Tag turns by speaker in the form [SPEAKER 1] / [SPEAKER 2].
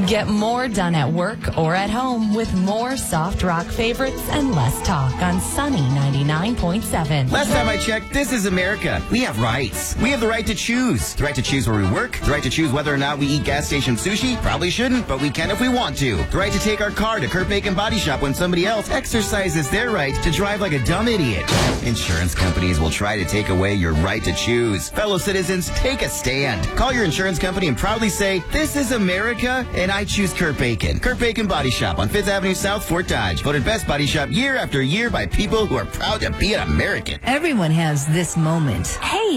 [SPEAKER 1] Get more done at work or at home with more soft rock favorites and less talk on Sunny 99.7.
[SPEAKER 2] Last time I checked, this is America. We have rights. We have the right to choose. The right to choose where we work. The right to choose whether or not we eat gas station sushi. Probably shouldn't, but we can if we want to. The right to take our car to Kurt Bacon Body Shop when somebody else exercises their right to drive like a dumb idiot. Insurance companies will try to take away your right to choose. Fellow citizens, take a stand. Call your insurance company and proudly say, this is America, and I choose Kurt Bacon. Kurt Bacon Body Shop on 5th Avenue South, Fort Dodge. Voted best body shop year after year by people who are proud to be an American.
[SPEAKER 3] Everyone has this moment. Hey,